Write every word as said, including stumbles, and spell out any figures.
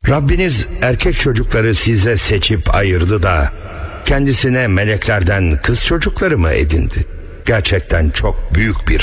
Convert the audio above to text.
Rabbiniz erkek çocukları size seçip ayırdı da kendisine meleklerden kız çocukları mı edindi? Gerçekten çok büyük bir